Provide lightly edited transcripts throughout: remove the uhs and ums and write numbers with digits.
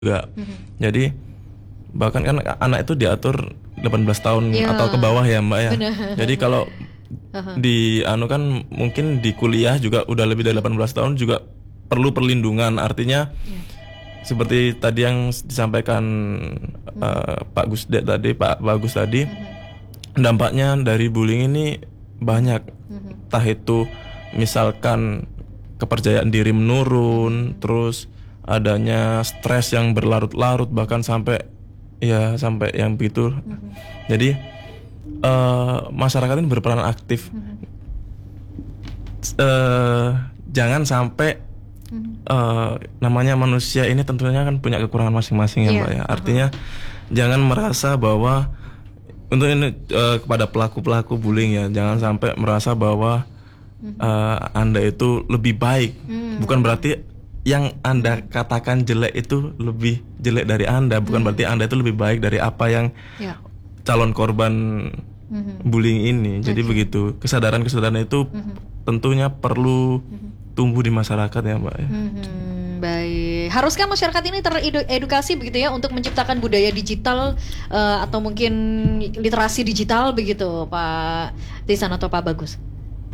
juga. Jadi bahkan kan anak itu diatur 18 tahun atau ke bawah ya Mbak ya. Benar. Jadi kalau di kan mungkin di kuliah juga udah lebih dari 18 tahun juga perlu perlindungan. Artinya seperti tadi yang disampaikan Pak Gusde tadi, Pak Bagus tadi, dampaknya dari bullying ini banyak. Entah itu misalkan kepercayaan diri menurun, terus adanya stres yang berlarut-larut, bahkan sampai yang begitu. Jadi masyarakat ini berperan aktif. Jangan sampai namanya manusia ini tentunya kan punya kekurangan masing-masing ya Mbak ya. Artinya jangan merasa bahwa untuk ini kepada pelaku-pelaku bullying ya, jangan sampai merasa bahwa Anda itu lebih baik. Bukan berarti yang Anda katakan jelek itu lebih jelek dari Anda. Bukan berarti Anda itu lebih baik dari apa yang calon korban bullying ini. Jadi begitu. Kesadaran itu tentunya perlu tumbuh di masyarakat ya Mbak ya. Baik. Haruskah masyarakat ini teredukasi begitu ya untuk menciptakan budaya digital atau mungkin literasi digital begitu Pak Tisan atau Pak Bagus?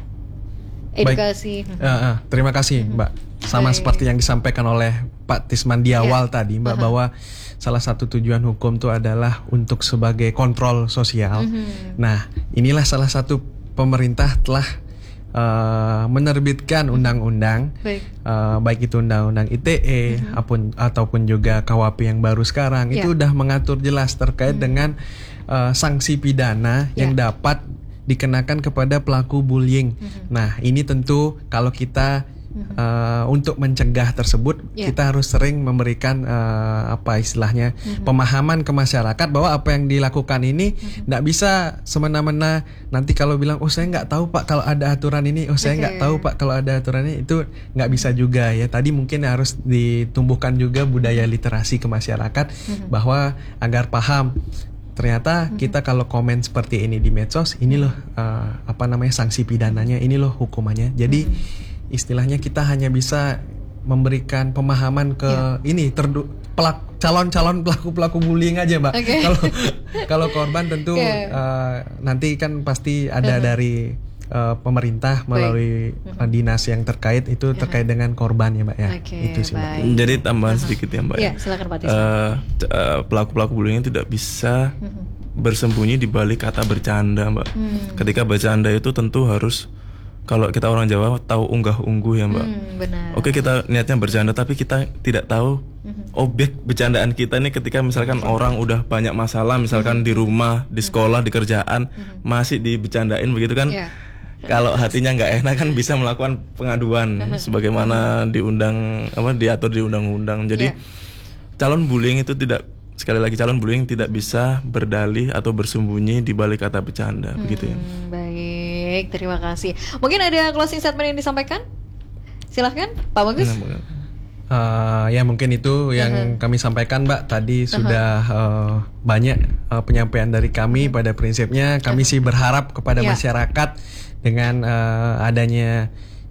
Edukasi. Terima kasih Mbak. Sama seperti yang disampaikan oleh Pak Tisman di awal tadi Mbak, bahwa salah satu tujuan hukum itu adalah untuk sebagai kontrol sosial. Nah, inilah salah satu pemerintah telah menerbitkan undang-undang, baik itu undang-undang ITE ataupun juga KUHP yang baru sekarang, itu udah mengatur jelas terkait dengan sanksi pidana yang dapat dikenakan kepada pelaku bullying. Nah, ini tentu kalau kita untuk mencegah tersebut, kita harus sering memberikan pemahaman ke masyarakat bahwa apa yang dilakukan ini tidak bisa semena-mena. Nanti kalau bilang, oh saya nggak tahu Pak kalau ada aturan ini, oh saya nggak tahu Pak kalau ada aturan ini, itu nggak bisa juga ya. Tadi mungkin harus ditumbuhkan juga budaya literasi ke masyarakat, bahwa agar paham. Ternyata kita kalau komen seperti ini di medsos, ini loh sanksi pidananya, ini loh hukumannya. Jadi istilahnya kita hanya bisa memberikan pemahaman ke calon-calon pelaku bullying aja Mbak. Kalau korban tentu nanti kan pasti ada dari pemerintah melalui dinas yang terkait, itu terkait dengan korban ya Mbak ya. Itu sih Mbak. Jadi tambahan sedikit ya Mbak. Silakan Pak Pelaku-pelaku bullying tidak bisa bersembunyi di balik kata bercanda Mbak. Ketika bercanda itu tentu harus, kalau kita orang Jawa tahu unggah-ungguh ya Mbak. Benar. Oke, kita niatnya bercanda tapi kita tidak tahu objek bercandaan kita nih, ketika misalkan orang udah banyak masalah, misalkan di rumah, di sekolah, di kerjaan, masih dibercandain begitu kan. Kalau hatinya nggak enak kan bisa melakukan pengaduan sebagaimana diatur di undang-undang. Jadi calon bullying itu sekali lagi calon bullying tidak bisa berdalih atau bersembunyi di balik kata bercanda begitu ya. Baik, terima kasih. Mungkin ada closing statement yang disampaikan? Silahkan Pak Bagus. Ya mungkin itu yang kami sampaikan Mbak. Tadi sudah banyak penyampaian dari kami. Pada prinsipnya kami sih berharap kepada masyarakat dengan adanya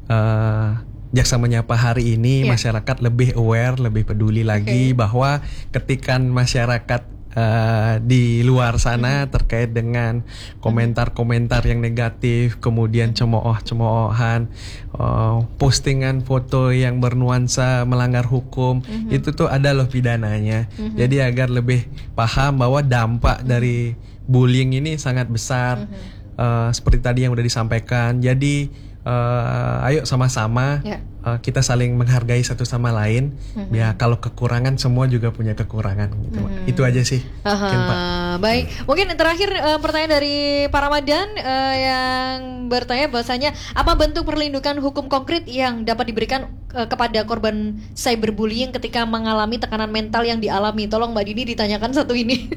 Jaksa Menyapa hari ini, masyarakat lebih aware, lebih peduli lagi bahwa ketika masyarakat di luar sana terkait dengan komentar-komentar yang negatif, kemudian cemooh-cemoohan, postingan foto yang bernuansa melanggar hukum, itu tuh ada loh pidananya. Jadi agar lebih paham bahwa dampak dari bullying ini sangat besar. Seperti tadi yang udah disampaikan. Jadi ayo sama-sama kita saling menghargai satu sama lain. Ya kalau kekurangan, semua juga punya kekurangan gitu. Itu aja sih. Baik, mungkin terakhir pertanyaan dari Pak Ramadan yang bertanya bahwasanya apa bentuk perlindungan hukum konkret yang dapat diberikan kepada korban cyberbullying ketika mengalami tekanan mental yang dialami. Tolong Mbak Dini ditanyakan satu ini.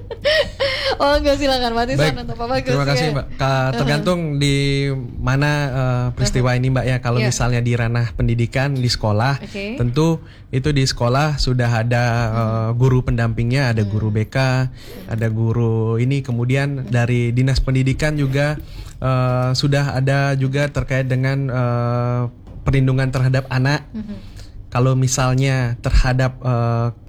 Oh enggak, silakan Pak Tisan atau Pak Bagus. Terima kasih Mbak. Tergantung di mana peristiwa ini Mbak ya. Kalau misalnya di ranah pendidikan di sekolah, tentu itu di sekolah sudah ada guru pendampingnya, ada guru BK, ada guru ini, kemudian dari dinas pendidikan juga sudah ada juga terkait dengan perlindungan terhadap anak. Kalau misalnya terhadap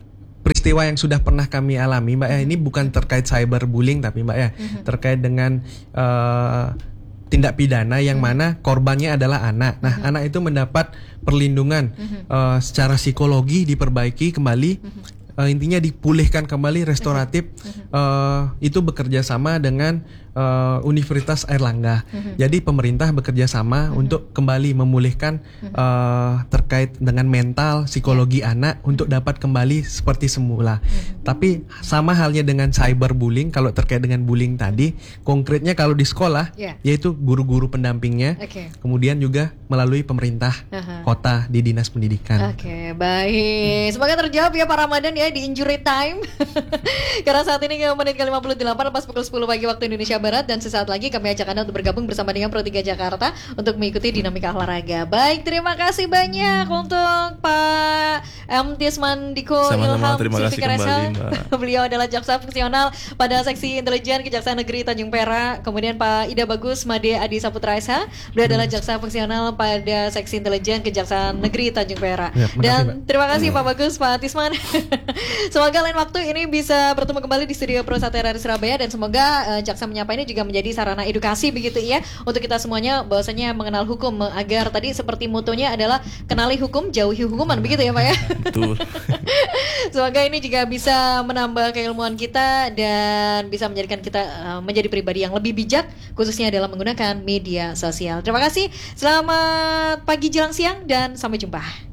peristiwa yang sudah pernah kami alami, Mbak ya. Ini bukan terkait cyberbullying tapi Mbak ya, terkait dengan tindak pidana yang mana korbannya adalah anak. Nah, anak itu mendapat perlindungan secara psikologi, diperbaiki kembali, intinya dipulihkan kembali, restoratif. Itu bekerja sama dengan Universitas Airlangga. Jadi pemerintah bekerja sama untuk kembali memulihkan terkait dengan mental, psikologi anak untuk dapat kembali seperti semula. Tapi sama halnya dengan cyberbullying, kalau terkait dengan bullying tadi, konkretnya kalau di sekolah, yaitu guru-guru pendampingnya, kemudian juga melalui pemerintah kota di dinas pendidikan. Oke, baik. Semoga terjawab ya Pak Ramadan ya di injury time. Karena saat ini menit ke-58 pas pukul 10 pagi waktu Indonesia Barat, dan sesaat lagi kami ajak Anda untuk bergabung bersama dengan Pro 3 Jakarta untuk mengikuti dinamika olahraga. Baik, terima kasih banyak untuk Pak M. Tisman Diko Ilham Sifikresel. Beliau adalah jaksa fungsional pada seksi intelijen Kejaksaan Negeri Tanjung Perak. Kemudian Pak Ida Bagus Made Adi Saputra SH. Beliau adalah jaksa fungsional pada seksi intelijen Kejaksaan Negeri Tanjung Perak. Dan terima kasih Pak Bagus, Pak Tisman. Semoga lain waktu ini bisa bertemu kembali di studio Pro Satera di Surabaya, dan semoga Jaksa Menyapa ini juga menjadi sarana edukasi begitu ya untuk kita semuanya, bahwasanya mengenal hukum, agar tadi seperti motonya adalah kenali hukum, jauhi hukuman, begitu ya Pak ya. Betul. Semoga ini juga bisa menambah keilmuan kita dan bisa menjadikan kita menjadi pribadi yang lebih bijak, khususnya dalam menggunakan media sosial. Terima kasih, selamat pagi jelang siang, dan sampai jumpa.